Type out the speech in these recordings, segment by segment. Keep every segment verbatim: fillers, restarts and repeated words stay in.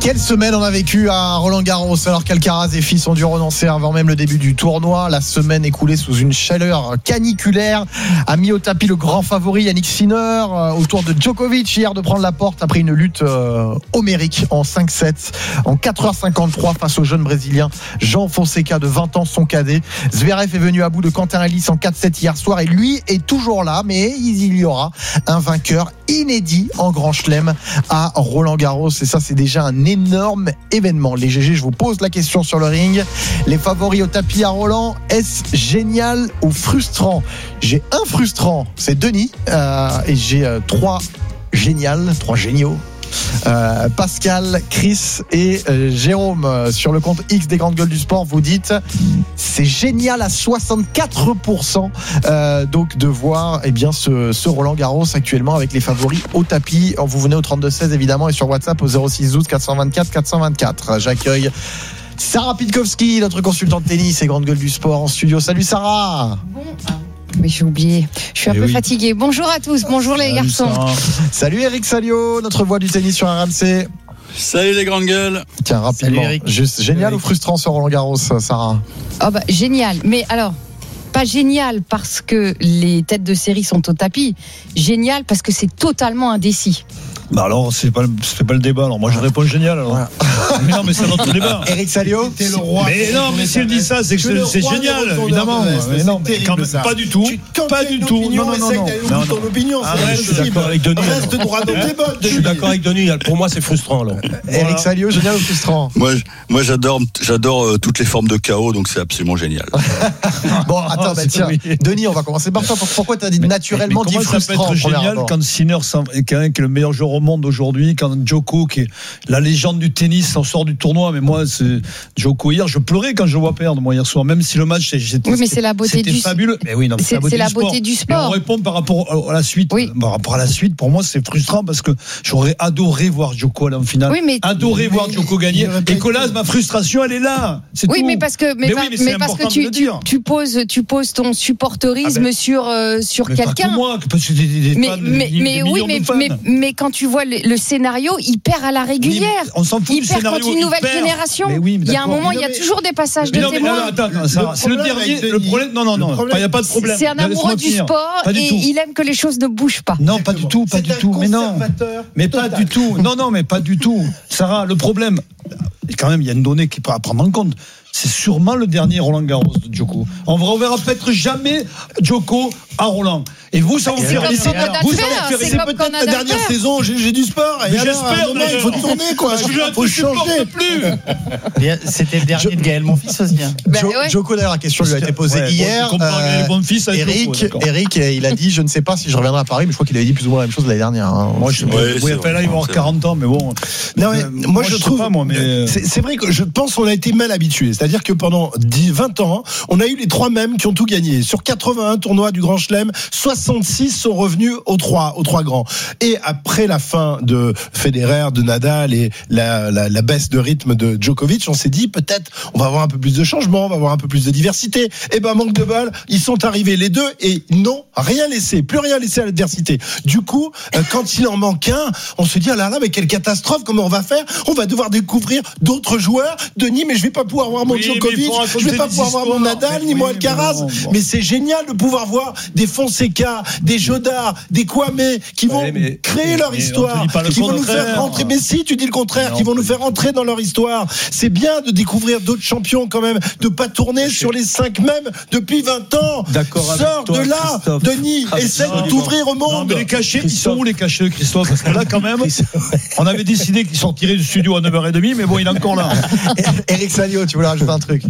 Quelle semaine on a vécu à Roland-Garros alors qu'Alcaraz et fils ont dû renoncer avant même le début du tournoi. La semaine écoulée sous une chaleur caniculaire a mis au tapis le grand favori Yannick Sinner euh, autour de Djokovic hier de prendre la porte après une lutte euh, homérique en cinq sept en quatre heures cinquante-trois face au jeune brésilien Jean Fonseca de vingt ans, son cadet. Zverev est venu à bout de Quentin Halys en quatre sept hier soir et lui est toujours là, mais il y aura un vainqueur inédit en Grand Chelem à Roland-Garros et ça c'est déjà un énorme événement. Les G G, je vous pose la question sur le ring. Les favoris au tapis à Roland, est-ce génial ou frustrant? J'ai un frustrant, c'est Denis, euh, et j'ai euh, trois génial, trois géniaux. Euh, Pascal, Chris et euh, Jérôme euh, sur le compte X des Grandes Gueules du Sport, vous dites c'est génial à soixante-quatre pour cent euh, donc de voir eh bien, ce, ce Roland Garros actuellement avec les favoris au tapis. Vous venez au trente-deux seize évidemment et sur WhatsApp au zéro six douze quatre cent vingt-quatre quatre cent vingt-quatre. J'accueille Sarah Pitkowski, notre consultante tennis et Grande Gueule du Sport en studio. Salut Sarah. Bon. Mais j'ai oublié, je suis un eh peu oui. fatiguée. Bonjour à tous, bonjour les Salut garçons. Sarah. Salut Eric Salio, notre voix du tennis sur R M C. Salut les grandes gueules. Tiens, rapidement, Salut Eric. juste génial Salut ou frustrant sur Roland Garros, Sarah? Oh bah génial, mais alors pas génial parce que les têtes de série sont au tapis, génial parce que c'est totalement indécis. Bah alors, c'est pas, le, c'est pas le débat. Alors moi, je réponds génial. Alors. Voilà. Mais non, mais c'est notre débat. Eric Salio, T'es le roi. Mais non, mais si elle dit ça, c'est que c'est, c'est génial, évidemment. Mais non, mais quand même, pas du tout. Pas du tout. Non, non, non, non. non ton opinion, Ah, c'est ouais, je suis d'accord avec Denis. Reste droit dans tes bottes. Je suis d'accord avec Denis. Pour moi, c'est frustrant. Là. Eric Salio, génial ou frustrant? Moi, je- moi j'adore, j'adore euh, toutes les formes de chaos, donc c'est absolument génial. Bon, attends, bah, c'est tiens, oui. Denis, on va commencer par toi. Pourquoi tu as dit naturellement Mais dit comment ça peut frustrant être au premier génial abord quand Sinner est quand même qui est le meilleur joueur au monde aujourd'hui, quand Djoko, qui est la légende du tennis, en sort du tournoi. Mais moi, c'est Djoko hier, je pleurais quand je le vois perdre, moi, hier soir, même si le match, j'étais, Oui, mais c'est la beauté c'était du fabuleux. Mais oui, non, mais c'est, c'est la beauté du Mais sport. on répond par rapport à la suite. Oui. Par rapport à la suite, pour moi, c'est frustrant parce que j'aurais adoré voir Djoko aller en finale. Oui, mais Adoré voir Djoko gagner. Et que là, ma frustration, elle est là. C'est oui, tout. mais parce que mais, Mais pas- oui, mais c'est mais parce important que de tu, le tu dire. tu poses tu poses ton supporterisme Ah ben, sur euh, sur Mais pas quelqu'un. que moi, parce que des, des Mais fans, mais des- mais des oui, millions mais, de fans. mais mais quand tu vois le, le scénario, il perd à la régulière. Oui, on s'en fout Il du perd scénario. contre une il nouvelle perd. génération. Mais oui, mais Il y a un d'accord. moment, il y a Mais- toujours des passages Mais de non, mais témoins. non, attends, attends, Sarah, c'est le problème dernier. avec Le Denis- problème, non, non, le non, problème- il n'y a pas de problème. C'est un Laisse-moi amoureux du finir. sport Pas du et tout. il aime que les choses ne bougent pas. Non, pas du tout, pas C'est du un tout. Mais non, conservateur mais pas total. du tout. Non, non, mais pas du tout. Sarah, le problème, et quand même, il y a une donnée qui est à prendre en compte. C'est sûrement le dernier Roland Garros de Djoko. On ne reverra peut-être jamais Djoko à Roland. Et vous, ça vous C'est fait comme risquer. Conrad Vous, Alfer, ça vous fait c'est risquer. comme peut-être Conrad la dernière Alfer. saison, j'ai, j'ai du sport. Et Mais alors, j'espère, à un moment, mais il faut tourner, quoi. Parce que je Il faut ne supporte changer. plus. Bien, C'était le dernier de Gaël, mon fils aussi. Hein. Bah, Jo- ouais. Djoko, d'ailleurs, la question lui a été posée Ouais, hier. bon, tu compares Euh, les bons fils avec Eric, Djoko, d'accord. Eric, euh, il a dit, je ne sais pas si je reviendrai à Paris, mais je crois qu'il avait dit plus ou moins la même chose l'année dernière. hein. Moi, je, Ouais, oui, c'est enfin, là, vrai, il va avoir c'est quarante ans, mais bon. Non, mais Euh, moi, je, sais trouve. pas, moi, mais. c'est, c'est vrai que je pense qu'on a été mal habitués. C'est-à-dire que pendant dix, vingt ans, on a eu les trois mêmes qui ont tout gagné. Sur quatre-vingt-un tournois du Grand Chelem, soixante-six sont revenus aux trois, aux trois grands. Et après la fin de Federer, de Nadal et la, la, la baisse de rythme de Djokovic, on s'est dit peut-être on va avoir un peu plus de changement, on va avoir un peu plus de diversité. Et ben manque de bol, ils sont arrivés les deux et non, rien laissé, plus rien laissé à l'adversité. Du coup, euh, quand il en manque un, on se dit ah là là, mais quelle catastrophe, comment on va faire? On va devoir découvrir d'autres joueurs. Denis, mais je vais pas pouvoir voir mon Oui, mais Djokovic, il faut je vais raconter pas des pouvoir voir mon histoires. Nadal, Mais ni oui, mon mais Alcaraz. non, bon. Mais c'est génial de pouvoir voir des Fonseca, des Jodar, des Kwame qui vont Ouais, mais- créer leur mais on histoire, te dit pas le qui vont nous contraire. faire rentrer. Mais si, tu dis le contraire, Non, qui vont nous mais- faire rentrer dans leur histoire. C'est bien de découvrir d'autres champions quand même, de pas tourner sur les cinq mêmes depuis vingt ans. D'accord avec Sors toi, de là, Christophe. Denis, Ah, essaie de absolument. t'ouvrir au Non, monde. mais les cachets, ils sont où les cachets, Christophe? Parce que là, quand même, on avait décidé qu'il sortirait du studio à neuf heures trente, mais bon, il est encore là. Eric Salio, tu voulais rajouter un truc?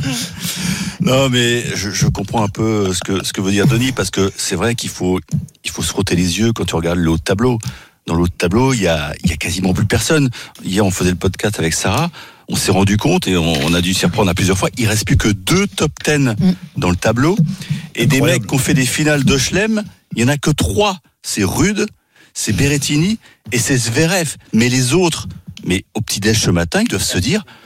Non, mais je, je comprends un peu ce que ce que veut dire Denis, parce que c'est vrai qu'il faut il faut se frotter les yeux quand tu regardes le haut de tableau. Dans le haut de tableau, il y a il y a quasiment plus personne. Hier, on faisait le podcast avec Sarah. On s'est rendu compte et on, on a dû s'y reprendre à plusieurs fois. Il reste plus que deux top dix dans le tableau et des Incroyable. mecs qui ont fait des finales de Chelem. Il y en a que trois. C'est Rude, c'est Berrettini et c'est Zverev. Mais les autres, mais au petit déj ce matin, ils doivent se dire.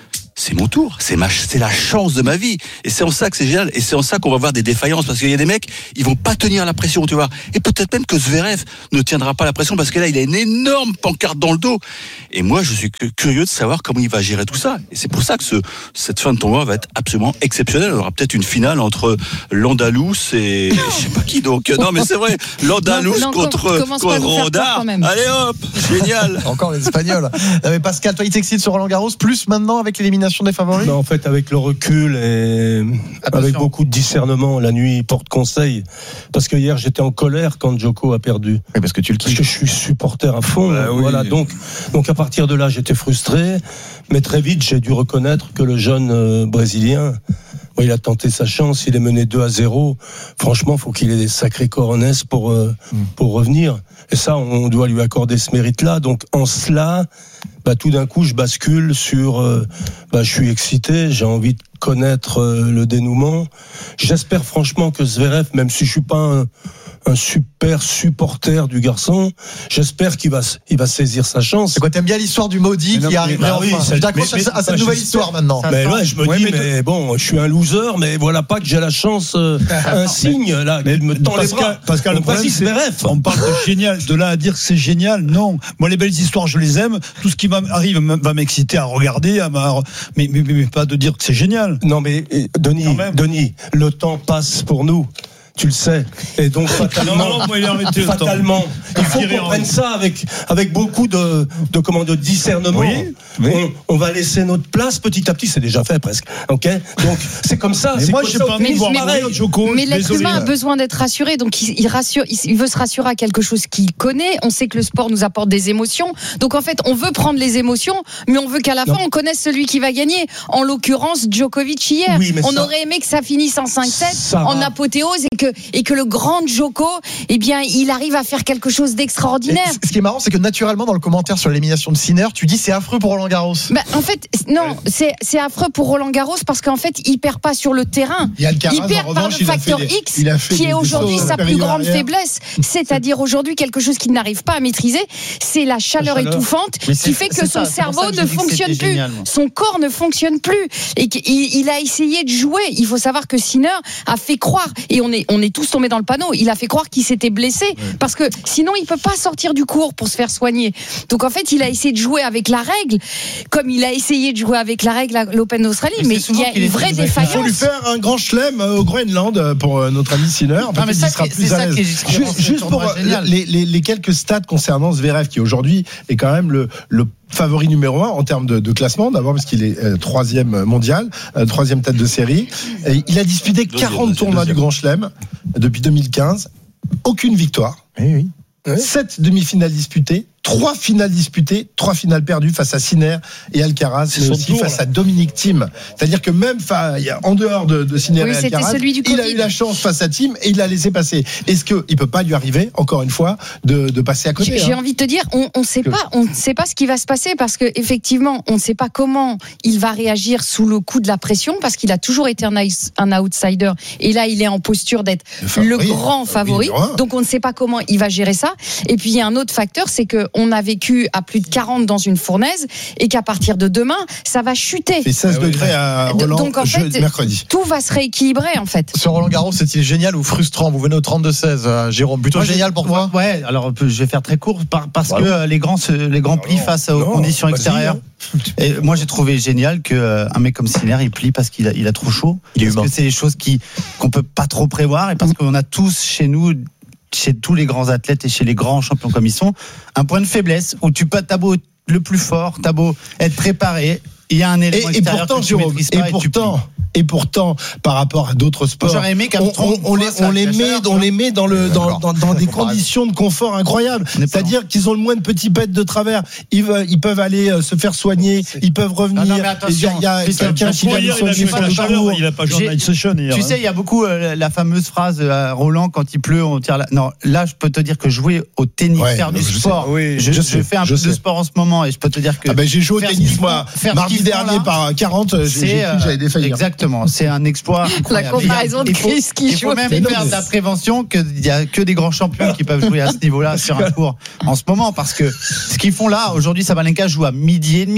c'est mon tour, c'est ma, c'est la chance de ma vie. Et c'est en ça que c'est génial. Et c'est en ça qu'on va voir des défaillances, parce qu'il y a des mecs, ils vont pas tenir la pression, tu vois. Et peut-être même que Zverev ne tiendra pas la pression, parce que là, il a une énorme pancarte dans le dos. Et moi, je suis curieux de savoir comment il va gérer tout ça. Et c'est pour ça que ce, cette fin de tournoi va être absolument exceptionnelle. On aura peut-être une finale entre l'Andalous et je sais pas qui. Donc non, mais c'est vrai, l'Andalous non, non, contre contre Rodar. Allez hop, génial. Encore les Espagnols. Non, mais Pascal, toi, il t'excite sur Roland Garros, plus maintenant avec l'élimination des favoris. Non, en fait, avec le recul et Attention. avec beaucoup de discernement, la nuit porte conseil. Parce que hier, j'étais en colère quand Djoko a perdu. Oui, parce que tu le Parce kiffes. que je suis supporter à fond. Bah oui. Voilà. Donc, donc à partir de là, j'étais frustré. Mais très vite, j'ai dû reconnaître que le jeune euh, Brésilien, bon, il a tenté sa chance. Il est mené deux à zéro. Franchement, faut qu'il ait des sacrés coronets pour euh, Mm. pour revenir. Et ça, on doit lui accorder ce mérite-là. Donc, en cela, bah, tout d'un coup, je bascule sur. Euh, bah, je suis excité. J'ai envie de connaître euh, le dénouement. J'espère franchement que Zverev, même si je suis pas un, un super supporter du garçon, j'espère qu'il va, il va saisir sa chance. C'est quoi, t'aimes bien l'histoire du maudit Mais non, qui mais arriverait bah oui, enfin. ça- Je t'accroche mais- à, à cette mais- nouvelle je- histoire maintenant. Mais là, je me Ouais, dis, mais mais, bon, je suis un loser, mais voilà pas que j'ai la chance, euh, un signe, là, Mais qui me tend les bras. Pascal, Pascal, le Donc, problème, vas-y, c'est, Zverev. on parle de génial, de là à dire que c'est génial, non. Moi, les belles histoires, je les aime. Tout ce qui m'arrive va m'exciter à regarder, à m'a- mais, mais, mais, mais pas de dire que c'est génial. Non, mais eh, Denis, Quand même. Denis, le temps passe pour nous. Tu le sais. Et donc, fatalement, Non, non, moi, il a arrêté le temps. fatalement, il faut Thierry qu'on Henry. prenne ça avec, avec beaucoup de, de, comment, de discernement. Oui, oui. On, on va laisser notre place petit à petit. C'est déjà fait presque. Ok? Donc, c'est comme ça. Mais c'est moi, comme j'ai ça, pas au envie de tennis, voir pareil. mourir Djoko. Mais l'être Désolé. humain a besoin d'être rassuré, donc il, il rassure, il, il veut se rassurer à quelque chose qu'il connaît. On sait que le sport nous apporte des émotions, donc en fait, on veut prendre les émotions, mais on veut qu'à la Non. fin, on connaisse celui qui va gagner. En l'occurrence, Djokovic hier. Oui, mais on ça- aurait aimé que ça finisse en cinq sept, Ça en va. apothéose, et que et que le grand Djoko, eh bien, il arrive à faire quelque chose Et d'extraordinaire. ce qui est marrant, c'est que naturellement, dans le commentaire sur l'élimination de Sinner, tu dis c'est affreux pour Roland Garros. Bah, en fait, non, c'est c'est affreux pour Roland Garros parce qu'en fait, il perd pas sur le terrain. Et Alcaraz, Il perd en par revanche, le il a facteur fait des- X, il a fait qui des- est aujourd'hui des sauts sa plus supérieurs grande arrière. faiblesse. C'est-à-dire aujourd'hui quelque chose qu'il n'arrive pas à maîtriser, c'est la chaleur, La chaleur. étouffante Mais qui c'est- fait que c'est son ça, c'est pour cerveau ça que j'ai ne dit que fonctionne c'était plus, génial, moi. son corps ne fonctionne plus, et qu'il il a essayé de jouer. Il faut savoir que Sinner a fait croire, et on est on est tous tombés dans le panneau. Il a fait croire qu'il s'était blessé parce que sinon il peut pas sortir du court pour se faire soigner. Donc en fait, il a essayé de jouer avec la règle, comme il a essayé de jouer avec la règle à l'Open d'Australie, Mais mais c'est il souvent y a qu'il une est vraie très Il faut lui défaillance. faire un grand chelem au Groenland pour euh, notre ami Sinner. Non, mais Peut-être ça qu'il sera qui- c'est plus à ça l'aise. qui est- qui rend Juste, ce juste pour tournoi euh, génial. les, les, les quelques stats concernant Zverev, qui aujourd'hui est quand même le, le favori numéro un en termes de, de classement. D'abord parce qu'il est euh, troisième mondial, euh, troisième tête de série. Et il a disputé Deuxième, quarante deuxième, tournois deuxième. du Grand Chelem depuis deux mille quinze. Aucune victoire. Oui, oui. Sept demi-finales disputées, trois finales disputées, trois finales perdues face à Sinner et Alcaraz, C'est mais son aussi tour, face là. à Dominic Thiem. C'est-à-dire que même fa- il y a- en dehors de, de Sinner Oui, et c'était Alcaraz, celui du il a Covid. eu la chance face à Thiem et il l'a laissé passer. Est-ce qu'il peut pas lui arriver, encore une fois, de, de passer à côté J'ai j'ai hein envie de te dire, on ne sait Que- pas, on ne sait pas ce qui va se passer parce que effectivement, on ne sait pas comment il va réagir sous le coup de la pression parce qu'il a toujours été un, ice- un outsider et là il est en posture d'être Le favori, le grand euh, favori. numéro un. Donc on ne sait pas comment il va gérer ça. Et puis il y a un autre facteur, c'est que on a vécu à plus de quarante dans une fournaise et qu'à partir de demain, ça va chuter. Il fait seize degrés à D- Roland donc, en jeudi- fait, mercredi. Tout va se rééquilibrer en fait. Ce Roland Garros, c'est-il génial ou frustrant? Vous venez au trente-deux seize, euh, Jérôme. Plutôt Moi, génial je- pour toi? Ouais, alors je vais faire très court par- parce Voilà. que euh, les grands, se- les grands plient face aux non, conditions vas-y, extérieures. Et moi, j'ai trouvé génial que euh, un mec comme Sinner, il plie parce qu'il a, il a trop chaud. Il est parce humain. que c'est des choses qui qu'on peut pas trop prévoir et parce qu'on a tous chez nous, chez tous les grands athlètes et chez les grands champions comme ils sont, un point de faiblesse où tu peux, t'as beau être le plus fort, t'as beau être préparé, il y a un Et, élément et extérieur pourtant, que tu Jérôme, maîtrises et pas et tu pourtant, plies. et pourtant, par rapport à d'autres sports, J'aurais aimé qu'à on, trente on- on les, fois, ça on les fasse met, chaleur, tu on vois. les met dans le, dans, D'accord. dans, dans des Comparaison. conditions de confort incroyables. On n'est pas C'est-à-dire qu'ils ont le moins de petits pets de travers. Ils, veulent- ils peuvent aller euh, se faire soigner, ils peuvent revenir. Non, non, mais Il y a, attention, il y a Christophe, quelqu'un qui vient Hier, de il a soigner joué sur à la le chaleur, jour. il a pas joué en J'ai- night session hier. Tu hein. sais, il y a beaucoup euh, la fameuse phrase à Roland quand il pleut, on tire la. Non, là, je peux te dire que jouer au tennis, Ouais, faire du je sais. sport. Oui, je, je je sais, fais un je peu de sais. sport en ce moment et je peux te dire que. Ah ben, j'ai joué au faire ce tennis, qu'ils moi, font- faire ce mardi qu'ils font dernier là, par quarante, j'ai c'est, j'ai cru que j'allais défaillir. Exactement, c'est un exploit. La incroyable. comparaison de Il faut- Chris qui Il joue faut au même tennis. faire de la prévention qu'il y a que des grands champions qui peuvent jouer à ce niveau-là sur un court en ce moment parce que ce qu'ils font là aujourd'hui, Sabalenka joue à midi et demi.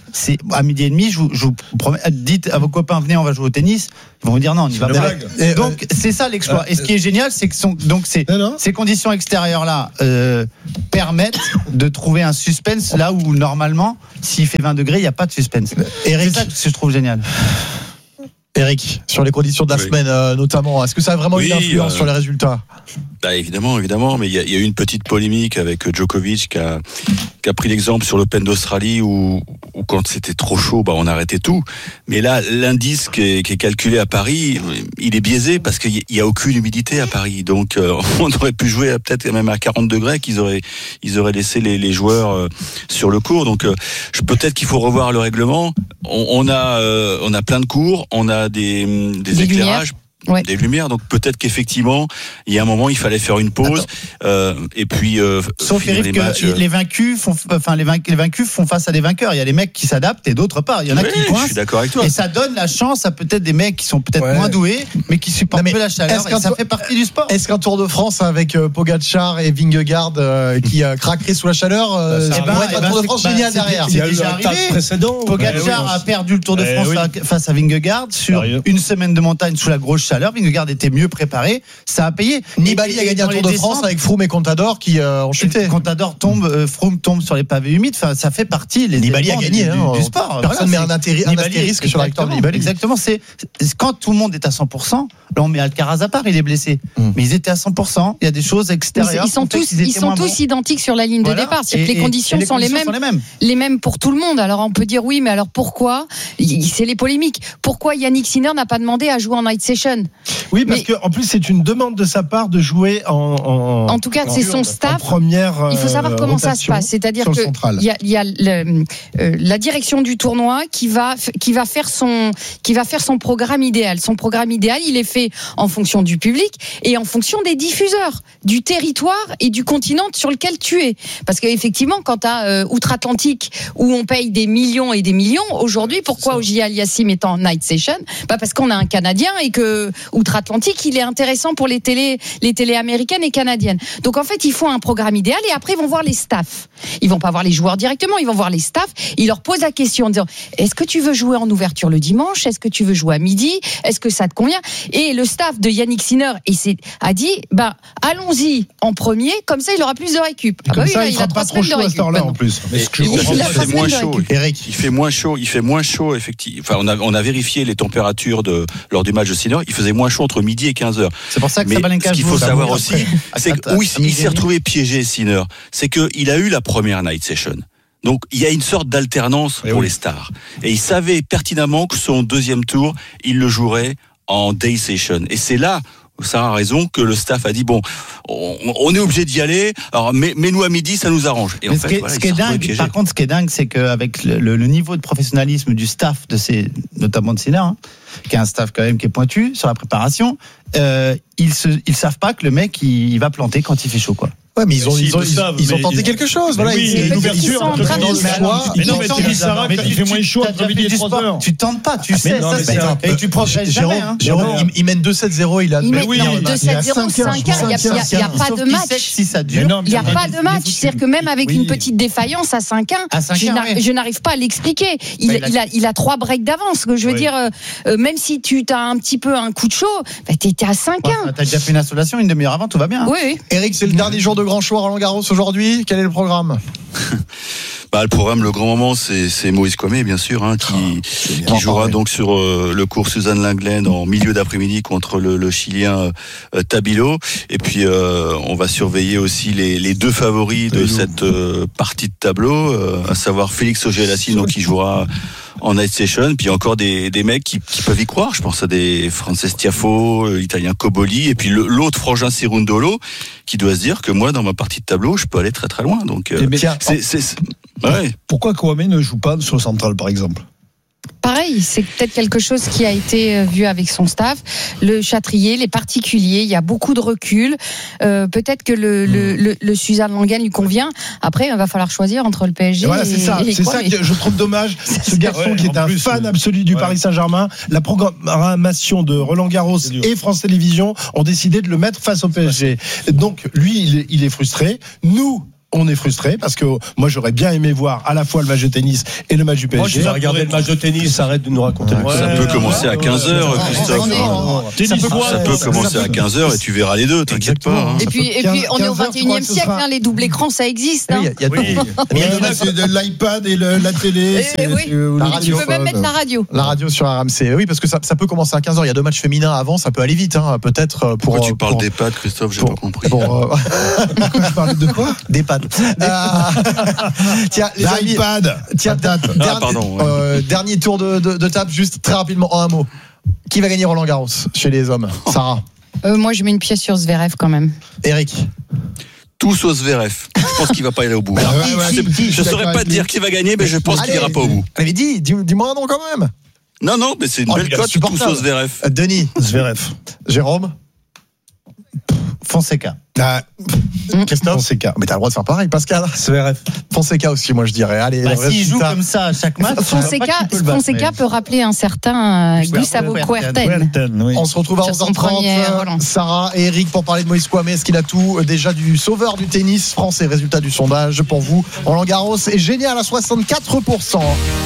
c'est à midi et demi, je vous, je vous promets, dites à vos copains, venez, on va jouer au tennis. Ils vont vous dire non, on y va pas. Et Donc, euh, c'est ça l'exploit. Euh, et ce qui est génial, c'est que son, donc ces, non, non. ces conditions extérieures-là euh, permettent de trouver un suspense là où, normalement, s'il fait vingt degrés, il n'y a pas de suspense. Eric, c'est ça que je trouve génial. Eric, sur les conditions de la oui. semaine euh, notamment, est-ce que ça a vraiment oui, eu une influence euh, sur les résultats? Bah évidemment, évidemment, mais il y, y a eu une petite polémique avec Djokovic qui a, qui a pris l'exemple sur l'Open d'Australie où, où quand c'était trop chaud, bah on arrêtait tout. Mais là, l'indice qui est, qui est calculé à Paris, il est biaisé parce qu'il y a aucune humidité à Paris. Donc euh, on aurait pu jouer à, peut-être même à quarante degrés, qu'ils auraient, ils auraient laissé les, les joueurs euh, sur le court. Donc euh, peut-être qu'il faut revoir le règlement. On, on a, euh, on a plein de cours, on a des, des, Des éclairages. Ouais. Des lumières, donc peut-être qu'effectivement il y a un moment il fallait faire une pause euh, et puis euh, Sauf finir Eric les que matchs, euh... les vaincus font, enfin les vaincus, les vaincus font face à des vainqueurs. Il y a les mecs qui s'adaptent et d'autres pas. Il y en a oui, qui je coincent. suis d'accord avec toi. Et ça donne la chance à peut-être des mecs qui sont peut-être Ouais. moins doués, mais qui supportent Non, mais peu la chaleur. est-ce Et qu'un ça tour- fait partie du sport. Est-ce qu'un Tour de France avec euh, Pogacar et Vingegaard euh, qui euh, craqueraient sous la chaleur, euh, Bah, ça ça pourrait arrive. être Eh un ben, Tour de c'est- France bah, génial c'est- derrière? c'est- Il y a eu déjà un tas arrivé. précédent. Pogacar Eh oui. a perdu le Tour de Eh France oui. face à Vingegaard sur Sérieux. une semaine de montagne sous la grosse chaleur. Vingegaard était mieux préparé, ça a payé. Nibali Et- a et gagné un dans Tour les de France descentes, avec Froome et Contador qui euh, ont chuté. Contador tombe, euh, Froome tombe sur les pavés humides. Enfin, ça fait partie. Les Nibali a éléments gagné du, hein, du, du sport. Personne Voilà, met un, atterri- un Nibali, astérisque sur la victoire de exactement, Nibali. Exactement. C'est, c'est quand tout le monde est à cent pour cent. Là, on met Alcaraz à part, il est blessé. Mm. Mais ils étaient à cent pour cent. Il y a des choses Ils, extérieures. ils sont qui ont fait tous, qu'ils ils étaient sont moins tous bons. identiques sur la ligne Voilà. de départ. C'est-à-dire que Et- les et- conditions et les sont les conditions mêmes. sont les mêmes. Les mêmes pour tout le monde. Alors on peut dire oui, mais alors pourquoi? C'est les polémiques. Pourquoi Yannick Sinner n'a pas demandé à jouer en night session? Oui, parce Mais- que en plus c'est une demande de sa part de jouer en. En, En tout cas, c'est son en staff. première. Il faut savoir euh, comment ça se rotation passe. C'est-à-dire sur le que central. il y a, il y a le, euh, la direction du tournoi qui va qui va faire son qui va faire son programme idéal. Son programme idéal, il est fait en fonction du public et en fonction des diffuseurs, du territoire et du continent sur lequel tu es. Parce qu'effectivement, quand tu as euh, outre-Atlantique où on paye des millions et des millions, aujourd'hui, pourquoi Ogier Aliassime est en night session? Bah parce qu'on a un Canadien et que outre-Atlantique, il est intéressant pour les télés, les télés américaines et canadiennes. Donc en fait, il faut un programme idéal et après ils vont voir les staffs. Ils vont pas voir les joueurs directement, ils vont voir les staffs. Ils leur posent la question en disant est-ce que tu veux jouer en ouverture le dimanche? Est-ce que tu veux jouer à midi? Est-ce que ça te convient? Et le staff de Yannick Sinner et c'est, a dit bah allons-y en premier, comme ça il aura plus de récup. Ah Comme bah oui, ça, là, il il fera a pas trois trop semaines de chaud à récup. cette heure-là en maintenant. plus. Mais ce que Il- je comprends il a pas, trois fait semaines moins de chaud. récup. Eric. Il fait moins chaud, il fait moins chaud effectivement. Enfin, on a on a vérifié les températures de lors du match de Sinner, il faisait moins chaud entre midi et quinze heures. C'est pour ça que Mais Sabalenka ce qu'il joue faut ça savoir va aussi, après. c'est À- que à- oui, à il midi s'est et demi. retrouvé piégé Sinner. C'est que il a eu la première night session. Donc il y a une sorte d'alternance Et pour oui. les stars. Et il savait pertinemment que son deuxième tour, il le jouerait en day session. Et c'est là, Sarah a raison, que le staff a dit bon, on, on est obligé d'y aller. Alors mets- mets-nous à midi, ça nous arrange. Et en Mais ce fait, qui est, voilà, ce il qui est s'est retrouvé dingue, piégé. par contre, ce qui est dingue, c'est qu'avec le, le, le niveau de professionnalisme du staff de ces, notamment de Sinner, hein, qui est un staff quand même qui est pointu sur la préparation, euh, ils se, ils savent pas que le mec il, il va planter quand il fait chaud, quoi. Ouais, mais ils ont, Mais ils ont, s'ils ils, le savent, ils ont mais tenté ils- quelque chose. Mais Voilà, oui, ils- il y a une peut-être qu'ils ouverture sont en entre train de- midi et dans le trois. choix, Mais ils non, ont mais tenté- tu dis Sarah, Mais il fait moins chaud t'as entre déjà midi fait et du trois sport, heures. tu tentes pas, tu mais sais, non, ça mais c'est c'est un et tu progresses Jérôme, jamais. Hein. Jérôme, Jérôme. il, il mène deux sept zéro, il a Il mais met oui, non, il a- deux il a sept zéro, cinq heures, cinq heures, il y a- il y a- il y a pas Sauf de qu'il match. sait que si ça Mais dure, non, mais Il n'y a Mais pas de match, c'est-à-dire que même avec Oui. une petite défaillance à cinq un, À cinq je un, n'a- oui. je n'arrive pas à l'expliquer. Il, Bah, il a- il a, il a trois breaks d'avance. Que je veux Oui. dire, euh, euh, même si tu as un petit peu un coup de chaud, bah, t'es t'es à cinq un. t'as déjà fait une installation une demi-heure avant, tout va bien. Oui, oui. Eric, c'est le dernier jour de grand choix Roland Garros aujourd'hui. Quel est le programme? Bah, le programme, le grand moment, c'est, c'est Maurice Comé, bien sûr, hein, qui, qui jouera donc sur euh, le cours Suzanne Lenglen en milieu d'après-midi contre le, le Chilien euh, Tabilo. Et puis, euh, on va surveiller aussi les, les deux favoris de cette euh, partie de tableau, euh, à savoir Félix Auger-Aliassime, donc qui jouera en night session, puis encore des, des mecs qui, qui peuvent y croire. Je pense à des Frances Tiafoe, l'Italien Coboli, et puis le, l'autre frangin Cerundolo, qui doit se dire que moi, dans ma partie de tableau, je peux aller très très loin. Donc, euh, Eh ben, Tiens, c'est, c'est, c'est- ouais. Pourquoi Kouamé ne joue pas sur le central, par exemple? Pareil, c'est peut-être quelque chose qui a été vu avec son staff. Le Châtrier, les particuliers, il y a beaucoup de recul. Euh, peut-être que le, le, le, le Suzanne Lenglen lui convient. Après, il va falloir choisir entre le P S G Et voilà, et, c'est ça, et c'est quoi, ça mais- que je trouve dommage. Ce garçon Ouais, qui en est un plus, fan oui. absolu du Ouais. Paris Saint-Germain, la programmation de Roland Garros C'est dur. et France Télévisions ont décidé de le mettre face au P S G. Donc lui, il est, il est frustré. Nous, on est frustré parce que moi j'aurais bien aimé voir à la fois le match de tennis et le match du P S G. Moi, je vais regarder le match de tennis, arrête de nous raconter. Ouais, ça peut commencer à quinze heures, ouais, Christophe. ouais, Ça peut, ça peut commencer à quinze heures et tu verras les deux, t'inquiète pas. Hein. Et puis, et puis on est au vingt et unième siècle, hein, les doubles écrans, ça existe. Hein. Il y a, il y a Oui. Il y a le match de l'iPad et le, la télé. Et, c'est, oui. c'est, euh, Et la tu radio. peux même mettre la radio. La radio sur R M C. Oui, parce que ça, ça peut commencer à quinze heures. Il y a deux matchs féminins avant, ça peut aller vite, hein, peut-être pour. Pourquoi tu pour, parles des pattes, Christophe, j'ai pour, pas compris. Pour, euh, Je parle de quoi? des pattes. Euh, tiens, les amis, L'iPad. tiens, Patate. dernier, Ah, pardon, ouais. euh, dernier tour de, de, de table, juste très rapidement en un mot. Qui va gagner Roland Garros chez les hommes? Sarah, Euh, moi, je mets une pièce sur Zverev quand même. Eric. Tous au Zverev. Je pense qu'il va pas aller au bout. Ouais, ouais, C'est- qui- qui- je saurais pas te dire qui va gagner, mais je pense qu'il Allez. ira pas au bout. Allez, dis, dis, dis-moi un nom quand même. Non, non, mais c'est une Oh, belle il est cote, tous insupportable. au Zverev. Euh, Denis, Zverev. Jérôme, Fonseca. Ah, Christophe. Fonseca. Mais t'as le droit de faire pareil, Pascal. Zverev. Fonseca aussi, moi je dirais. Allez, Bah, le s'il joue résultat. comme ça à chaque match, Fonseca, je sais pas qui peut le battre, Fonseca mais- peut rappeler un certain euh, Gustavo Gustavo Kuerten. Kuerten. Kuerten, oui. On se retrouve à Sur onze son heures trente. premier Roland. Sarah et Eric pour parler de Moïse Kouamé. Est-ce qu'il a tout euh, déjà du sauveur du tennis français? Résultat du sondage pour vous. Roland Garros est génial à soixante-quatre pour cent.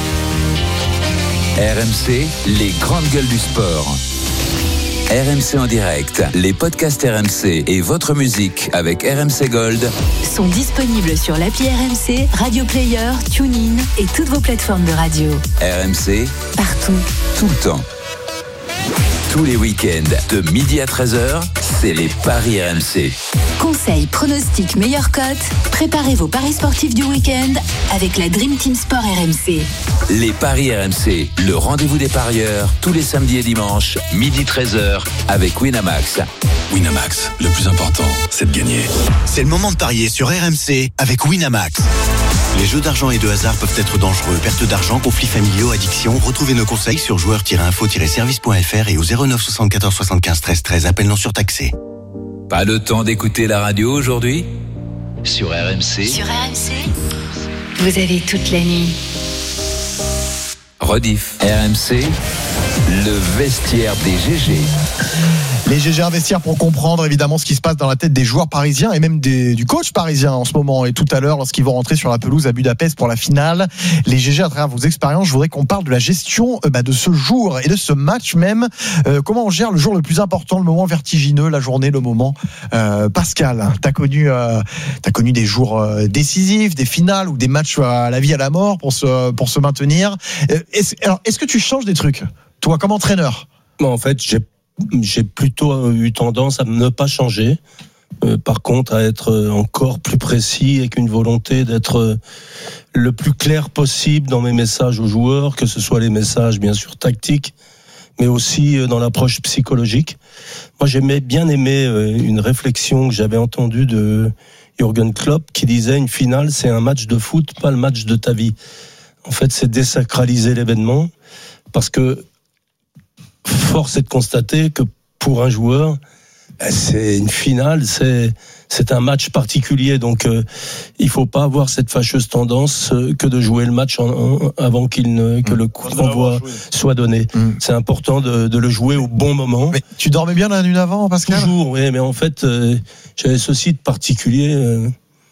R M C, les grandes gueules du sport. R M C en direct, les podcasts R M C et votre musique avec R M C Gold sont disponibles sur l'appli R M C, Radio Player, TuneIn et toutes vos plateformes de radio. R M C, Partout. tout le temps. Tous les week-ends, de midi à treize heures, c'est les paris R M C. Conseils, pronostics, meilleures cotes. Préparez vos paris sportifs du week-end avec la Dream Team Sport R M C. Les paris R M C, le rendez-vous des parieurs, tous les samedis et dimanches, midi treize heures, avec Winamax. Winamax, le plus important, c'est de gagner. C'est le moment de parier sur R M C avec Winamax. Les jeux d'argent et de hasard peuvent être dangereux. Perte d'argent, conflits familiaux, addiction. Retrouvez nos conseils sur joueurs tiret info tiret service point f r et au zéro neuf soixante-quatorze soixante-quinze treize treize. Appel non surtaxé. Pas le temps d'écouter la radio aujourd'hui? Sur R M C, Sur R M C, vous avez toute la nuit. rediff. R M C, le vestiaire des G G. Les G G Investir pour comprendre évidemment ce qui se passe dans la tête des joueurs parisiens et même des, du coach parisien en ce moment et tout à l'heure lorsqu'ils vont rentrer sur la pelouse à Budapest pour la finale. Les G G, à travers vos expériences, je voudrais qu'on parle de la gestion euh, bah, de ce jour et de ce match même. Euh, comment on gère le jour le plus important, le moment vertigineux, la journée, le moment. Euh, Pascal, t'as connu, euh, t'as connu des jours euh, décisifs, des finales ou des matchs à la vie à la mort pour se pour se maintenir. Euh, est-ce, alors, est-ce que tu changes des trucs, toi, comme entraîneur? Moi, en fait, j'ai j'ai plutôt eu tendance à ne pas changer. Euh, par contre, à être encore plus précis avec une volonté d'être le plus clair possible dans mes messages aux joueurs, que ce soit les messages bien sûr tactiques, mais aussi dans l'approche psychologique. Moi, j'aimais bien aimé une réflexion que j'avais entendue de Jürgen Klopp qui disait une finale, c'est un match de foot, pas le match de ta vie. En fait, c'est désacraliser l'événement parce que force est de constater que pour un joueur, c'est une finale, c'est c'est un match particulier, donc euh, il faut pas avoir cette fâcheuse tendance euh, que de jouer le match en, en, avant qu'il ne que mmh. le coup d'envoi soit donné. Mmh. C'est important de, de le jouer au bon moment. Mais tu dormais bien la nuit avant, Pascal? Toujours, oui, mais en fait, euh, j'avais ceci de particulier euh,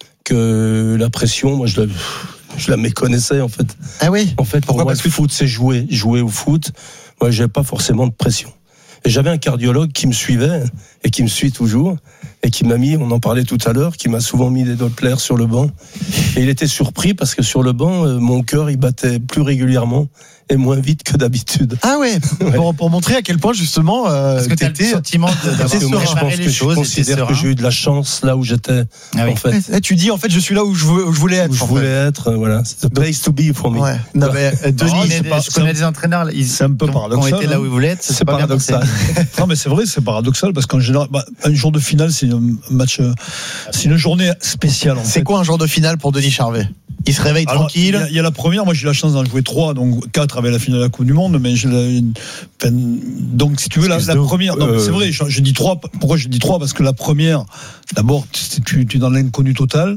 que la pression, moi je la je la méconnaissais en fait. Ah oui. En fait, pour Pourquoi? moi, Parce le que foot, c'est jouer, jouer au foot. Moi, j'avais pas forcément de pression. Et j'avais un cardiologue qui me suivait et qui me suit toujours et qui m'a mis, on en parlait tout à l'heure, qui m'a souvent mis des Dopplers sur le banc. Et il était surpris parce que sur le banc, euh, mon cœur, il battait plus régulièrement et moins vite que d'habitude. Ah ouais, ouais. Pour, pour montrer à quel point justement euh, Parce que tu as le sentiment de, d'avoir que moi, je pense les que choses, je considère que j'ai eu de la chance là où j'étais. Ah oui. En fait, ouais, tu dis en fait je suis là où je, veux, où je voulais être. où je voulais fait. être, voilà, c'est the place to be for me. Ouais. Non mais euh, Denis, non, c'est des, pas, je connais des entraîneurs, ils c'est un peu qui ont paradoxal, été là où ils voulaient être, c'est, c'est pas paradoxal. Non mais c'est vrai, c'est paradoxal parce qu'en général, bah, un jour de finale, c'est un match, c'est une journée spéciale. En c'est fait. quoi un jour de finale pour Denis Charvet? Il se réveille Alors, tranquille. Il y, a, il y a la première, moi j'ai eu la chance d'en jouer trois, donc quatre avec la finale de la Coupe du Monde, mais j'ai la, enfin, donc si tu veux la, la première, non, euh... c'est vrai, je, je dis trois. Pourquoi je dis trois? Parce que la première, d'abord, tu, tu es dans l'inconnu total.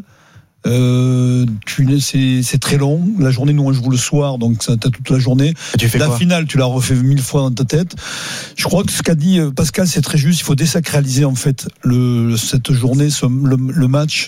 Euh, tu, c'est, c'est très long. La journée, nous on joue le soir, donc ça t'as toute la journée. Tu fais la quoi? finale, tu la refais mille fois dans ta tête. Je crois que ce qu'a dit Pascal, c'est très juste. Il faut désacraliser en fait le, cette journée, ce, le, le match.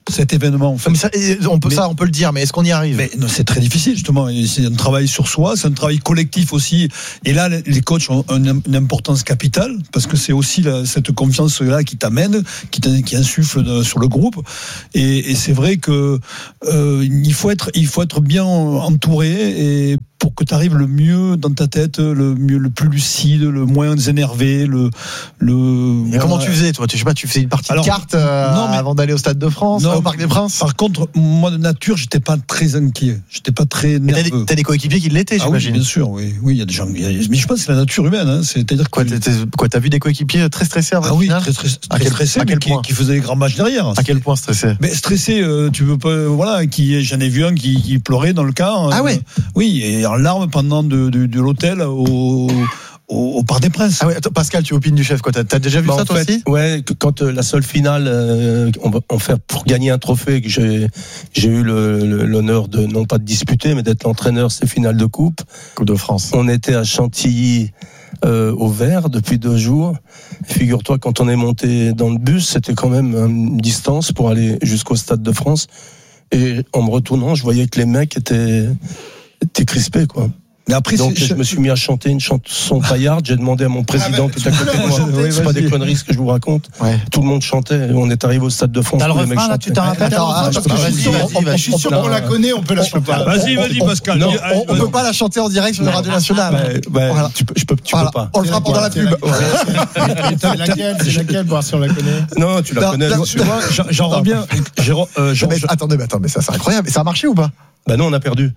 cet événement. En fait. Mais ça, on peut mais, ça, on peut le dire, mais est-ce qu'on y arrive? Mais non, c'est très difficile justement. C'est un travail sur soi, c'est un travail collectif aussi. Et là, les coachs ont une importance capitale parce que c'est aussi la, cette confiance-là qui t'amène, qui, qui insuffle de, sur le groupe. Et, et c'est vrai que euh, il faut être, il faut être bien entouré et pour que tu arrives le mieux dans ta tête, le mieux, le plus lucide, le moins énervé, le, le. Et comment tu faisais, toi? Tu sais pas, tu faisais une partie Alors, de cartes euh, non, mais, avant d'aller au Stade de France, non, au Parc des Princes? Par contre, moi de nature, j'étais pas très inquiet, j'étais pas très nerveux. T'as des, t'as des coéquipiers qui l'étaient, j'imagine. Ah oui, bien sûr, oui, oui, il y a des gens. Y a, mais je pense que c'est la nature humaine, hein, c'est-à-dire quoi, t'es, t'es, quoi, t'as vu des coéquipiers très stressés avant? Ah oui, très, très, très à quel, stressés, à quel mais point qui, qui faisaient des grands matchs derrière. À quel point stressés? Mais stressés, euh, tu veux pas, voilà, qui, j'en ai vu un qui, qui pleurait dans le car. Ah euh, ouais. Oui, et en larmes pendant de, de, de l'hôtel au, au, au Parc des Princes. Ah ouais, attends, Pascal, tu opines du chef, quoi. T'as, t'as déjà vu bah ça, toi fait, aussi? Ouais, quand euh, la seule finale, euh, on va en faire pour gagner un trophée, que j'ai, j'ai eu le, le, l'honneur de, non pas de disputer, mais d'être l'entraîneur, c'est finale de coupe. Coupe de France. On était à Chantilly, euh, au Vert, depuis deux jours. Figure-toi, quand on est monté dans le bus, c'était quand même une distance pour aller jusqu'au Stade de France. Et en me retournant, je voyais que les mecs étaient, étaient crispés, quoi. Mais après, donc c'est... je me suis mis à chanter une chanson paillarde. J'ai demandé à mon président ah bah, qui était à côté de moi. Chanter, c'est pas des conneries ce que je vous raconte. Ouais. Tout le monde chantait. On est arrivé au Stade de France. T'as le refrain là, tu t'en rappelles? Je suis sûr qu'on la connaît, on peut la chanter. Vas-y, vas-y, Pascal. Non, on, on peut pas la chanter en direct sur la radio nationale. Bah, bah, voilà. Tu peux, je peux, tu voilà. peux pas. On le fera pendant la pub. C'est laquelle, c'est laquelle, voir si on la connaît. Non, tu la connais. Tu vois, j'en reviens. Attendez, mais attends, mais ça, c'est incroyable. Et ça a marché ou pas? Bah non, on a perdu.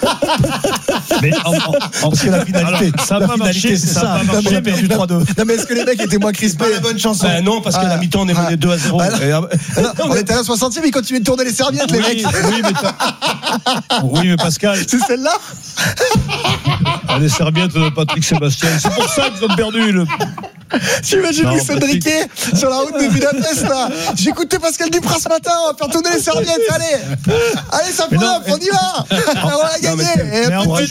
Mais en, en, en, parce que la finalité, alors, ça n'a pas marché, c'est ça. ça a marché, mais perdu trois deux. Non, mais est-ce que les mecs étaient moins crispés? C'est pas la bonne chanson. Bah non, parce que ah, la mi-temps, on est mené ah, deux à zéro. Ah, et, ah, non, on était à la soixantième, ils continuaient de tourner les serviettes, oui, les mecs. Oui, mais, oui, mais Pascal. C'est celle-là? Ah, les serviettes de Patrick Sébastien. C'est pour ça qu'ils ont perdu. Le... J'imagine Luis Enrique sur la route de Budapest, là. J'écoutais Pascal Duprat ce matin, on va faire tourner les serviettes. Allez, allez, ça peut on y va. On va gagner. Mais en fait,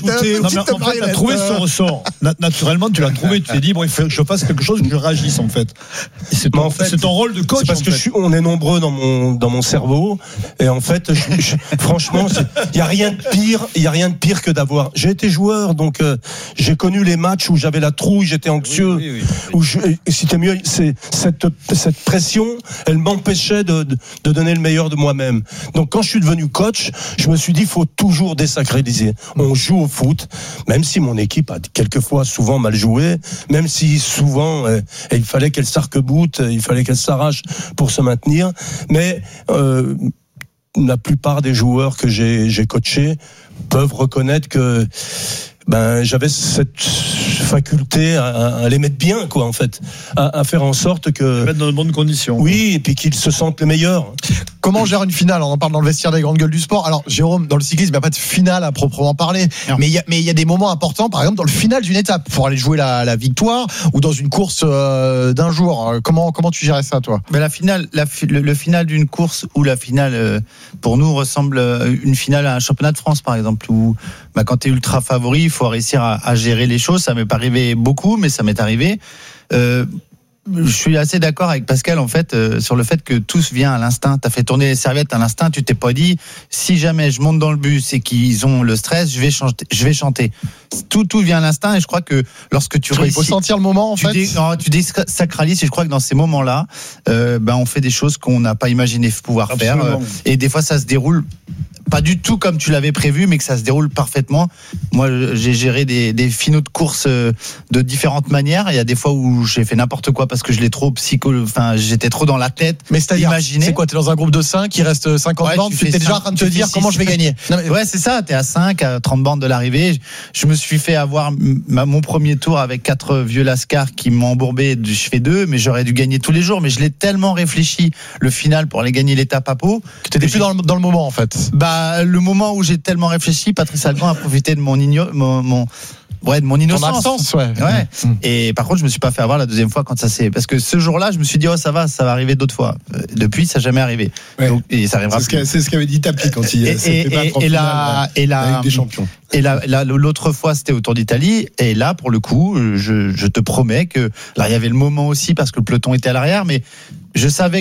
tu as trouvé ce ressort. Naturellement, tu l'as trouvé. Tu t'es dit, bon, il faut que je fasse quelque chose, que je réagisse, en fait. Et c'est ton, en fait, c'est ton rôle de coach. C'est parce que je suis, on est nombreux dans mon, dans mon cerveau. Et en fait, je, je, franchement, il y a rien de pire, il y a rien de pire que d'avoir. J'ai été joueur, donc euh, j'ai connu les matchs où j'avais la trouille, j'étais anxieux, oui, oui, oui. où je, c'était mieux. C'est cette, cette pression, elle m'empêchait de, de, de donner le meilleur de moi-même. Donc quand je suis devenu coach, je me suis dit, il faut toujours désacraliser. On joue au foot, même si mon équipe a quelquefois souvent mal joué, même si souvent euh, il fallait qu'elle s'arc-boute, il fallait qu'elle s'arrache pour se maintenir, mais euh, la plupart des joueurs que j'ai, j'ai coachés peuvent reconnaître que ben j'avais cette faculté à, à les mettre bien, quoi, en fait, à, à faire en sorte que mettre dans de bonnes conditions. Oui, et puis qu'ils se sentent les meilleurs. Comment on gère une finale? On en parle dans le vestiaire des grandes gueules du sport. Alors, Jérôme, dans le cyclisme, il n'y a pas de finale à proprement parler. Non. Mais il y a, mais il y a des moments importants, par exemple, dans le final d'une étape, pour aller jouer la, la victoire, ou dans une course euh, d'un jour. Comment, comment tu gérais ça, toi? Ben la finale, la, le, le final d'une course ou la finale, euh, pour nous, ressemble à une finale à un championnat de France, par exemple, où, ben, quand t'es ultra favori, il faut réussir à, à gérer les choses. Ça m'est pas arrivé beaucoup, mais ça m'est arrivé. Euh, Je suis assez d'accord avec Pascal, en fait, euh, sur le fait que tout vient à l'instinct. T'as fait tourner les serviettes à l'instinct. Tu t'es pas dit, si jamais je monte dans le bus et qu'ils ont le stress, je vais chanter. Je vais chanter. Tout, tout vient à l'instinct. Et je crois que lorsque tu réussis, il faut sentir le moment, en tu fait. Dé, non, tu désacralises. Et je crois que dans ces moments-là, euh, ben on fait des choses qu'on n'a pas imaginé pouvoir Absolument. faire. Euh, et des fois, ça se déroule pas du tout comme tu l'avais prévu, mais que ça se déroule parfaitement. Moi, j'ai géré des, des finaux de course de différentes manières. Il y a des fois où j'ai fait n'importe quoi parce que je l'ai trop psycho, enfin, j'étais trop dans la tête. Mais c'est-à-dire, c'est quoi? T'es dans un groupe de cinq, il reste cinquante ouais, bandes, tu étais déjà en train de te dire six, comment je vais gagner. Non, mais... Ouais, c'est ça. T'es à cinq, à trente bandes de l'arrivée. Je me suis fait avoir ma, mon premier tour avec quatre vieux lascars qui m'ont embourbé. Je fais deux, mais j'aurais dû gagner tous les jours. Mais je l'ai tellement réfléchi, le final, pour aller gagner l'étape à Pau. Que t'étais plus dans le, dans le moment, en fait. Bah, le moment où j'ai tellement réfléchi, Patrice Alban a profité de mon igno, mon, mon ouais, de mon innocence. Absence, ouais. ouais. Mmh. Et par contre, je me suis pas fait avoir la deuxième fois quand ça s'est, parce que ce jour-là, je me suis dit, oh, ça va, ça va arriver d'autres fois. Depuis, ça n'a jamais arrivé. Ouais. Donc, et ça arrivera. C'est, ce c'est ce qu'avait dit Tapi quand il s'est fait battre en et finale, la, et la, avec des champions. Et là, là, l'autre fois, c'était au Tour d'Italie. Et là, pour le coup, je, je te promets que, là, il y avait le moment aussi parce que le peloton était à l'arrière, mais je savais que je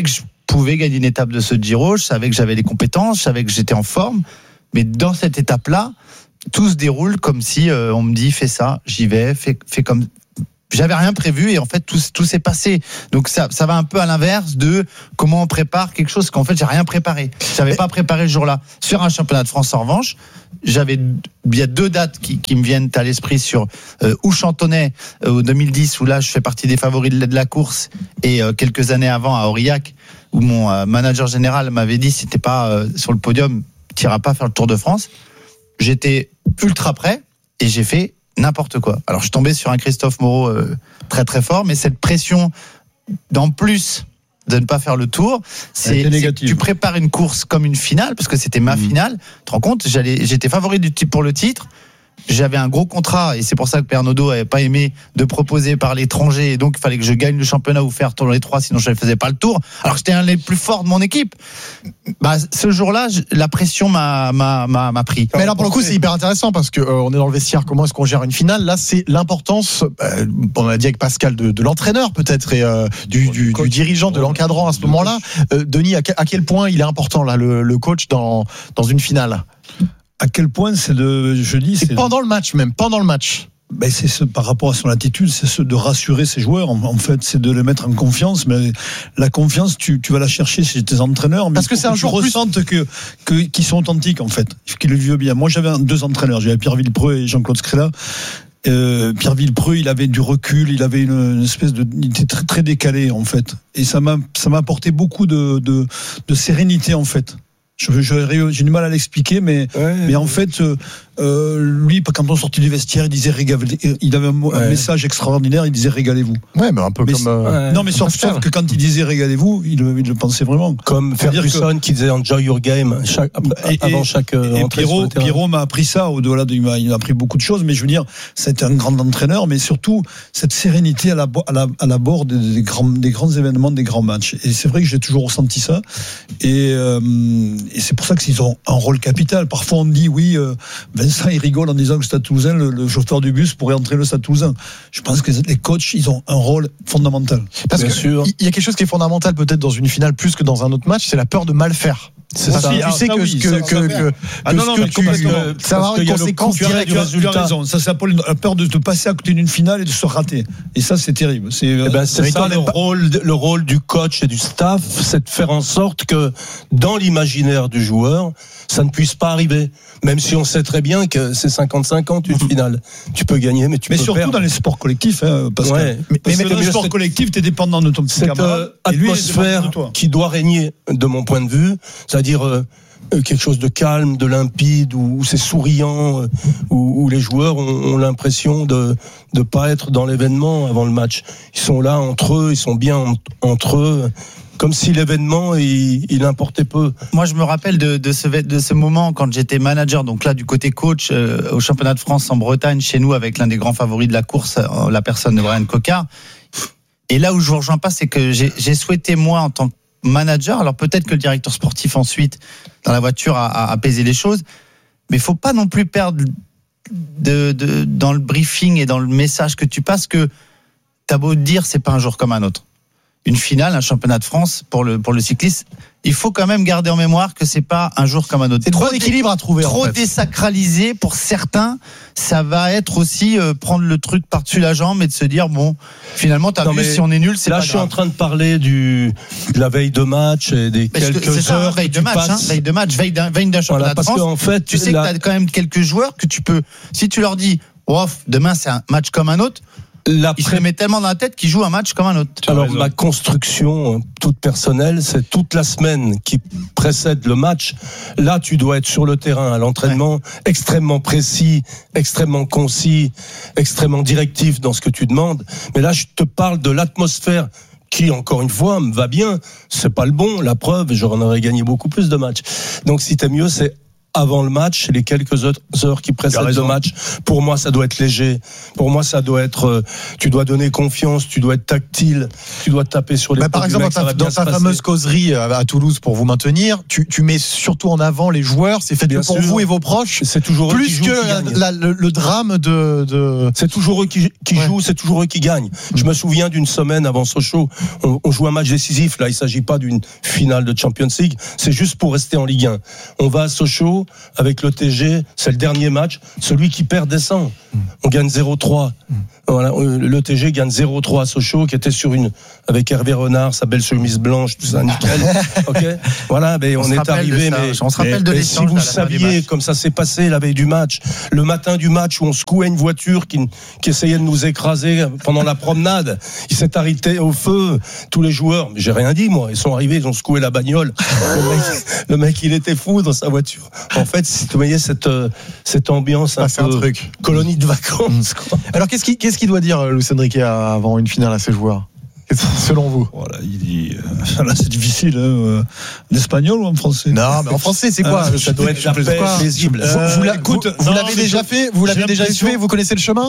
pouvais gagner une étape de ce Giro, je savais que j'avais les compétences, je savais que j'étais en forme, mais dans cette étape-là, tout se déroule comme si euh, on me dit fais ça, j'y vais, fais, fais comme. J'avais rien prévu et en fait tout, tout s'est passé. Donc ça, ça va un peu à l'inverse de comment on prépare quelque chose qu'en fait j'ai rien préparé. J'avais pas préparé le jour-là. Sur un championnat de France en revanche, j'avais il y a deux dates qui, qui me viennent à l'esprit sur euh, Ouchantonnet euh, au deux mille dix où là je fais partie des favoris de la course et euh, quelques années avant à Aurillac où mon euh, manager général m'avait dit si t'es pas euh, sur le podium, t'iras pas faire le Tour de France. J'étais ultra prêt et j'ai fait n'importe quoi. Alors je suis tombé sur un Christophe Moreau euh, très très fort, mais cette pression d'en plus de ne pas faire le tour, c'est, c'est tu prépares une course comme une finale parce que c'était ma mmh. finale. Tu te rends compte, j'allais, j'étais favori du type pour le titre. J'avais un gros contrat et c'est pour ça que Pernodot avait pas aimé de proposer par l'étranger et donc il fallait que je gagne le championnat ou faire tour les trois sinon je ne faisais pas le tour. Alors j'étais un des plus forts de mon équipe. Bah ce jour-là, je, la pression m'a m'a m'a, m'a pris. Mais là pour le coup c'est hyper intéressant parce que euh, on est dans le vestiaire. Comment est-ce qu'on gère une finale ? Là c'est l'importance. Euh, on a dit avec Pascal de, de l'entraîneur peut-être et euh, du, du, du dirigeant, de l'encadrant à ce moment-là. Euh, Denis, à, à quel point il est important là le, le coach dans dans une finale ? À quel point c'est de, je dis, c'est pendant le match même, pendant le match. Ben c'est ce, par rapport à son attitude, c'est ce de rassurer ses joueurs. En, en fait, c'est de les mettre en confiance. Mais la confiance, tu, tu vas la chercher chez tes entraîneurs. Mais parce que c'est un que jour tu ressentent que, que qu'ils sont authentiques en fait, qu'ils le vivent bien. Moi, j'avais deux entraîneurs, j'avais Pierre Villepreux et Jean-Claude Scrella. Euh, Pierre Villepreux, il avait du recul, il avait une, une espèce de, il était très, très décalé en fait. Et ça m'a, ça m'a apporté beaucoup de, de, de sérénité en fait. Je, je, j'ai du mal à l'expliquer, mais, ouais, mais en fait, euh, euh, lui, quand on sortait du vestiaire, il disait régalez, il avait un, ouais. un message extraordinaire, il disait régalez-vous. Ouais, mais un peu mais comme. Euh, non, mais sauf, sauf que quand il disait régalez-vous, il, il le pensait vraiment. Comme Ferguson que, qui disait enjoy your game chaque, et, avant chaque. Et, et Pierrot, Pierrot m'a appris ça au-delà de, il m'a, il m'a appris beaucoup de choses, mais je veux dire, c'était un grand entraîneur, mais surtout cette sérénité à la, à la, à la bord des, des grands, des grands événements, des grands matchs. Et c'est vrai que j'ai toujours ressenti ça. Et euh, Et c'est pour ça qu'ils ont un rôle capital. Parfois, on dit, oui, euh, Vincent, il rigole en disant que le Stade Toulousain, le, le chauffeur du bus pourrait entrer le Stade Toulousain. Je pense que les coachs, ils ont un rôle fondamental. Parce qu'il y a quelque chose qui est fondamental peut-être dans une finale plus que dans un autre match, c'est la peur de mal faire. C'est ça. Tu sais que ce que que ah non non mais complètement ça va avoir une conséquence directe du résultat. Ça s'appelle la peur de te passer à côté d'une finale et de se rater. Et ça c'est terrible. C'est eh ben, c'est ça le rôle le rôle du coach et du staff, c'est de faire en sorte que dans l'imaginaire du joueur, ça ne puisse pas arriver. Même si on sait très bien que c'est cinquante cinquante une finale. Tu peux gagner, mais tu mais peux surtout perdre. dans les sports collectifs, hein, parce ouais. que, mais, parce mais, que dans les sports collectifs, t'es dépendant de ton petit Cette camarade. Cette euh, atmosphère qui doit régner, de mon point de vue, c'est-à-dire euh, quelque chose de calme, de limpide, où, où c'est souriant, euh, où, où les joueurs ont, ont l'impression de de pas être dans l'événement avant le match. Ils sont là entre eux, ils sont bien en, entre eux. Comme si l'événement, il, il importait peu. Moi, je me rappelle de, de, ce, de ce moment quand j'étais manager, donc là, du côté coach, euh, au championnat de France en Bretagne, chez nous, avec l'un des grands favoris de la course, euh, la personne de Brian Cocard. Et là où je vous rejoins pas, c'est que j'ai, j'ai souhaité, moi, en tant que manager, alors peut-être que le directeur sportif, ensuite, dans la voiture, a, a apaisé les choses, mais il faut pas non plus perdre de, de, dans le briefing et dans le message que tu passes que t'as beau dire, c'est pas un jour comme un autre. Une finale, un championnat de France pour le pour le cycliste, il faut quand même garder en mémoire que c'est pas un jour comme un autre. C'est trop d'équilibre à trouver. Trop en fait. désacralisé pour certains, ça va être aussi euh, prendre le truc par-dessus la jambe et de se dire bon, finalement t'as non, vu si on est nul, c'est là pas je suis grave. en train de parler du de la veille de match et des parce quelques c'est ça, heures veille de match, hein, veille de match, veille d'un, veille d'un championnat voilà, parce de France. Que, en fait, tu sais la... que t'as quand même quelques joueurs que tu peux, si tu leur dis, oh, demain c'est un match comme un autre. La pré... Il se les met tellement dans la tête qu'il joue un match comme un autre. Alors ma construction toute personnelle, c'est toute la semaine qui précède le match. Là, tu dois être sur le terrain à l'entraînement, ouais. extrêmement précis, extrêmement concis, extrêmement directif dans ce que tu demandes. Mais là, je te parle de l'atmosphère qui, encore une fois, me va bien. C'est pas le bon, la preuve, j'en aurais gagné beaucoup plus de matchs. Donc si t'es mieux, c'est avant le match, les quelques heures qui précèdent le match, pour moi, ça doit être léger. Pour moi, ça doit être. Euh, tu dois donner confiance, tu dois être tactile, tu dois taper sur les. Bah, par exemple, mec, dans ta, dans ta fameuse causerie à Toulouse pour vous maintenir, tu, tu mets surtout en avant les joueurs. C'est fait bien pour sûr. Vous et vos proches. C'est toujours plus eux qui que jouent, la, qui la, le, le drame de. de... C'est toujours eux qui, qui ouais. jouent, c'est toujours eux qui gagnent. Mmh. Je me souviens d'une semaine avant Sochaux, on, on joue un match décisif. Là, il s'agit pas d'une finale de Champions League. C'est juste pour rester en Ligue un. On va à Sochaux avec le T G. C'est le dernier match. Celui qui perd descend. On gagne zéro trois. Voilà, le T G gagne zéro trois à Sochaux, qui était sur une avec Hervé Renard, sa belle chemise blanche, tout ça nickel. Ok. Voilà, mais on, on est arrivé. Mais on se rappelle de mais si vous saviez comme ça s'est passé la veille du match, le matin du match où on secouait une voiture qui, qui essayait de nous écraser pendant la promenade, il s'est arrêté au feu. Tous les joueurs, mais j'ai rien dit moi. Ils sont arrivés, ils ont secoué la bagnole. le, mec, le mec, il était fou dans sa voiture. En fait, si vous voyez cette cette ambiance un ah, peu c'est un truc. Colonie de vacances. Quoi. Alors qu'est-ce qui qu'est-ce qu'il doit dire Luis Enrique avant une finale à ses joueurs, selon vous? Voilà, il dit euh, là c'est difficile, hein, en espagnol ou en français? Non, mais en français c'est quoi? euh, Ça doit être la paix paisible. Euh, vous, vous, écoute, vous, vous non, l'avez déjà fait, vous l'avez déjà fait, vous connaissez le chemin?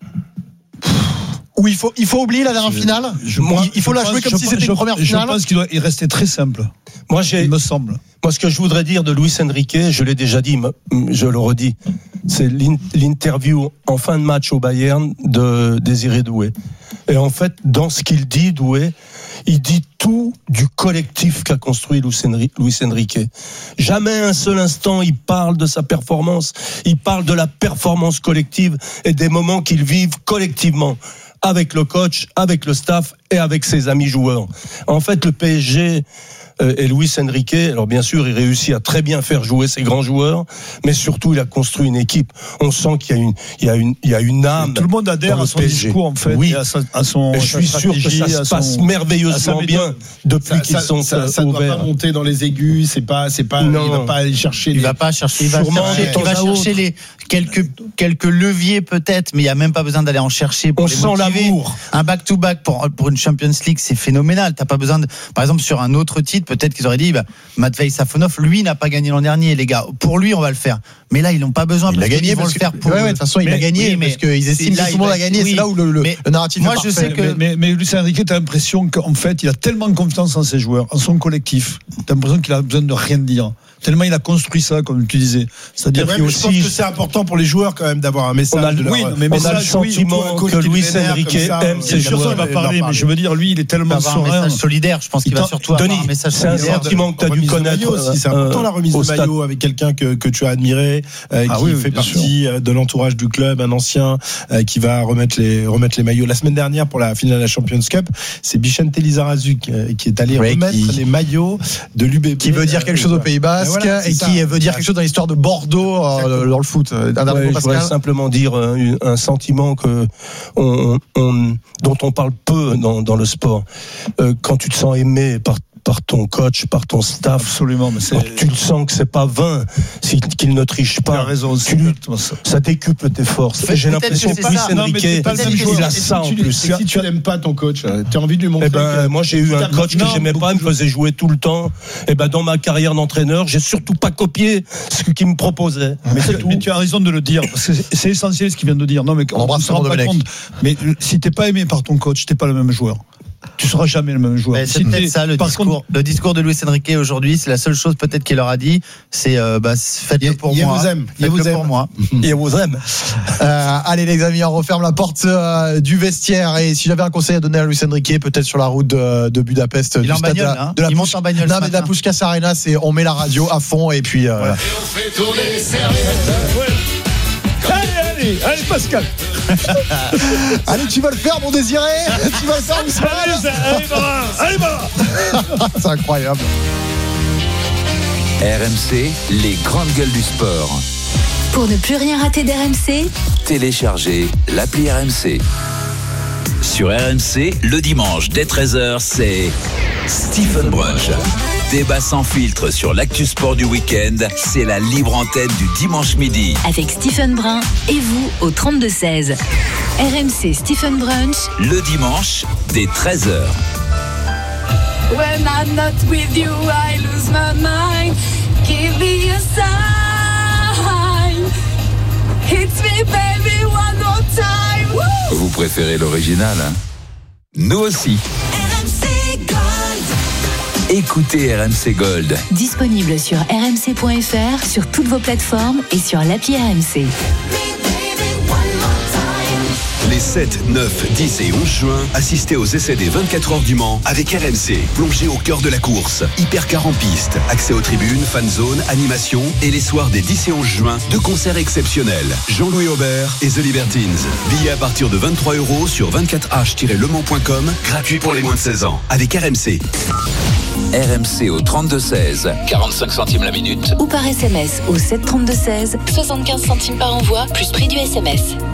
Ou il faut il faut oublier la dernière je, finale. Je, moi, il faut la jouer comme si c'était une première finale. Je pense qu'il doit y rester très simple. Moi, j'ai, il me semble. Moi, ce que je voudrais dire de Luis Enrique, je l'ai déjà dit, je le redis, c'est l'interview en fin de match au Bayern de Désiré Doué. Et en fait, dans ce qu'il dit, Doué, il dit tout du collectif qu'a construit Luis Enrique. Jamais un seul instant il parle de sa performance, il parle de la performance collective et des moments qu'ils vivent collectivement, avec le coach, avec le staff et avec ses amis joueurs. En fait, le P S G et Luis Enrique, alors bien sûr, il réussit à très bien faire jouer ses grands joueurs, mais surtout, il a construit une équipe. On sent qu'il y a une, il y a une, il y a une âme. Tout le monde adhère à son P S G. Discours, en fait, oui. et à, sa, à son. Et je suis sûr que ça se passe son, merveilleusement bien depuis ça, qu'ils ça, sont ça, ça ouverts. Ça ne doit pas monter dans les aigus. C'est pas, c'est pas. Non. Il va pas aller chercher. Il les... va pas chercher. Il va Sûrement, chercher, il va chercher les quelques quelques leviers peut-être, mais il y a même pas besoin d'aller en chercher. Pour On les sent motiver. l'amour. Un back to back pour pour une Champions League, c'est phénoménal. T'as pas besoin de. Par exemple, sur un autre titre, peut-être qu'ils auraient dit. Bah, Matvei Safonov, lui, n'a pas gagné l'an dernier, les gars. Pour lui, on va le faire. Mais là, ils n'ont pas besoin. Il parce a gagné. Ils vont le faire pour. Ouais, ouais, de toute façon, il mais, a gagné oui, mais parce qu'ils estiment que tout le monde a gagné. Oui, c'est là où le, le, le narratif moi, est parfait. je sais que. Mais, mais, mais Luis Enrique, t'as l'impression qu'en fait, il a tellement confiance en ses joueurs, en son collectif. T'as l'impression qu'il a besoin de rien dire. Tellement il a construit ça, comme tu disais. C'est-à-dire ouais, qu'il aussi. Je pense que c'est important pour les joueurs quand même d'avoir un message. On a, de leur, oui, mais on message, a le sentiment oui, que Luis Enrique aime ses joueurs. joueurs. Il va parler, mais je veux dire, lui, il est tellement serein. Un message solidaire. Je pense qu'il va surtout avoir un message solidaire. C'est un sentiment que tu as dû connaître aussi. C'est important la remise de maillot avec quelqu'un que que tu as admiré, qui fait partie de l'entourage du club, un ancien qui va remettre les remettre les maillots. La semaine dernière pour la finale de la Champions Cup, c'est Bichente Lizarazu qui est allé remettre les maillots de l'U B B. Qui veut dire quelque chose au Pays Basque et qui veut dire quelque chose dans l'histoire de Bordeaux euh, dans le foot. Ouais, je voudrais simplement dire un, un sentiment que on, on, dont on parle peu dans, dans le sport. Euh, quand tu te sens aimé par par ton coach, par ton staff. Absolument, mais c'est... tu le sens que c'est pas vain, si, qu'il ne triche pas. Tu as raison, tu lui, ça décuple tes forces. Et j'ai l'impression que Luis Enrique, il a ça en plus. Si tu n'aimes pas ton coach, tu as envie de lui montrer. Eh ben, moi, j'ai eu un coach que j'aimais pas, il me faisait jouer tout le temps. Et ben, dans ma carrière d'entraîneur, j'ai surtout pas copié ce qu'il me proposait. Mais, mais tu as raison de le dire, parce que c'est essentiel ce qu'il vient de dire. Non, mais on embrasse se rend pas compte. Mais si t'es pas aimé par ton coach, t'es pas le même joueur. Tu seras jamais le même joueur. Mais c'est si peut-être ça le discours. Contre... Le discours de Luis Enrique aujourd'hui, c'est la seule chose peut-être qu'il leur a dit, c'est euh, bah, faites-le pour il moi. Vous aime. Faites-le vous pour aime. moi. Il vous aime. Euh, allez les amis, on referme la porte euh, du vestiaire. Et si j'avais un conseil à donner à Luis Enrique, peut-être sur la route de, de Budapest, il du en stade bagnole, de la, hein. de la il Push... monte en bagnole. Non mais de la Puskás Arena, c'est on met la radio à fond et puis. Euh... Voilà. Et on fait tourner les serviettes. Ouais. Allez, allez, Pascal. Allez, tu vas le faire, mon Désiré. Tu vas le faire, Ousmane. Allez, Marin. Allez, Marin. C'est incroyable. R M C, les grandes gueules du sport. Pour ne plus rien rater d'R M C, téléchargez l'appli R M C. Sur R M C, le dimanche dès treize heures, c'est Stephen Brunch. Débat sans filtre sur l'actu sport du week-end, c'est la libre antenne du dimanche midi. Avec Stephen Brun et vous au trente-deux seize. R M C Stephen Brunch. Le dimanche dès treize heures. When I'm not with you, I lose my mind. Give me a sign. Hits me baby one more time. Woo! Vous préférez l'original, hein? Nous aussi. R M C Gold. Écoutez R M C Gold. Disponible sur r m c point f r, sur toutes vos plateformes et sur l'appli R M C. Les sept, neuf, dix et onze juin, assistez aux essais des vingt-quatre heures du Mans avec R M C. Plongez au cœur de la course. Hypercar en piste, accès aux tribunes, fan zone, animation et les soirs des dix et onze juin, deux concerts exceptionnels. Jean-Louis Aubert et The Libertines. Billets à partir de vingt-trois euros sur vingt-quatre h tiret le mans point com, gratuit pour les moins de seize ans. Avec R M C. R M C au trente-deux seize, quarante-cinq centimes la minute. Ou par S M S au sept trente-deux seize, soixante-quinze centimes par envoi, plus prix du S M S.